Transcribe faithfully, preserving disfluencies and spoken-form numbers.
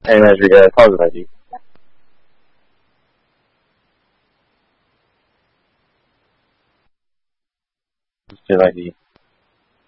那应该是个 C O S 的机。这台机。